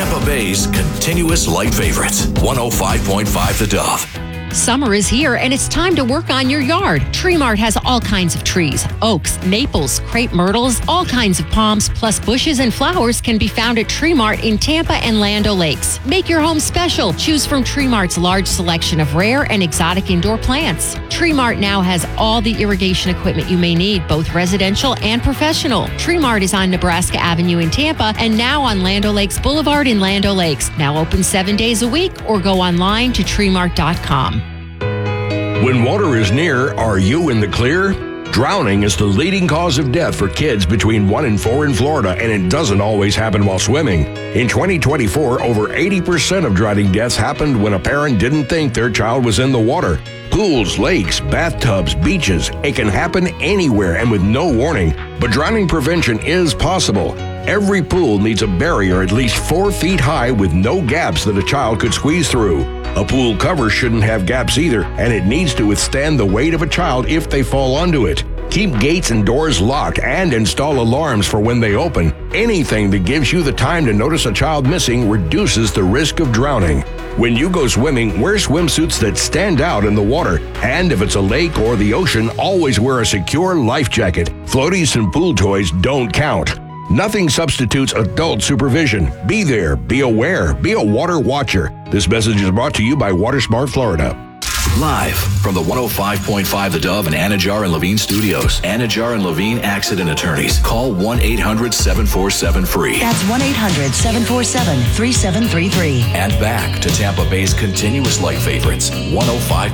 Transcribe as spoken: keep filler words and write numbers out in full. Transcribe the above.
Tampa Bay's continuous light favorites, one oh five point five The Dove. Summer is here and it's time to work on your yard. Tree Mart has all kinds of trees, oaks, maples, crepe myrtles, all kinds of palms, plus bushes and flowers can be found at Tree Mart in Tampa and Land O'Lakes. Make your home special. Choose from Tree Mart's large selection of rare and exotic indoor plants. Tree Mart now has all the irrigation equipment you may need, both residential and professional. Tree Mart is on Nebraska Avenue in Tampa and now on Land O'Lakes Boulevard in Land O'Lakes. Now open seven days a week or go online to tree mart dot com. When water is near, are you in the clear? Drowning is the leading cause of death for kids between one and four in Florida, and it doesn't always happen while swimming. In twenty twenty-four, over eighty percent of drowning deaths happened when a parent didn't think their child was in the water. Pools, lakes, bathtubs, beaches, it can happen anywhere and with no warning. But drowning prevention is possible. Every pool needs a barrier at least four feet high with no gaps that a child could squeeze through. A pool cover shouldn't have gaps either, and it needs to withstand the weight of a child if they fall onto it. Keep gates and doors locked and install alarms for when they open. Anything that gives you the time to notice a child missing reduces the risk of drowning. When you go swimming, wear swimsuits that stand out in the water. And if it's a lake or the ocean, always wear a secure life jacket. Floaties and pool toys don't count. Nothing substitutes adult supervision. Be there, be aware, be a water watcher. This message is brought to you by WaterSmart Florida. Live from the one oh five point five The Dove and Anajar and Levine studios. Anajar and Levine Accident Attorneys. Call one eight hundred seven four seven free. That's one eight hundred seven four seven three seven three three. And back to Tampa Bay's continuous light favorites, one oh five